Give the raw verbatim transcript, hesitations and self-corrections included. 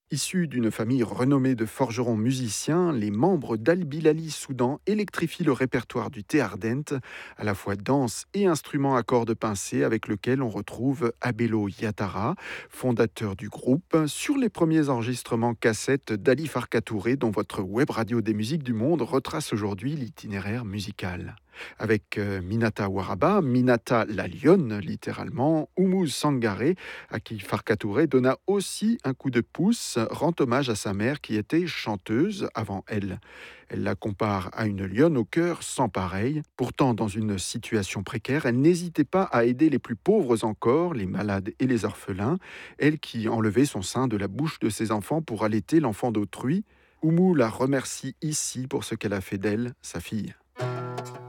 Issus d'une famille renommée de forgerons musiciens, les membres d'Al Bilali Soudan électrifient le répertoire du thé ardente, à la fois danse et instrument à cordes pincées avec lequel on retrouve Abelo Yatara, fondateur du groupe, sur les premiers enregistrements cassettes d'Ali Farka Touré dont votre web radio des musiques du monde retrace aujourd'hui l'itinéraire musical. Avec euh, Minata Waraba, Minata la lionne littéralement, Oumou Sangaré, à qui Farka Touré donna aussi un coup de pouce, rend hommage à sa mère qui était chanteuse avant elle. Elle la compare à une lionne au cœur sans pareil. Pourtant, dans une situation précaire, elle n'hésitait pas à aider les plus pauvres encore, les malades et les orphelins, elle qui enlevait son sein de la bouche de ses enfants pour allaiter l'enfant d'autrui. Oumou la remercie ici pour ce qu'elle a fait d'elle, sa fille.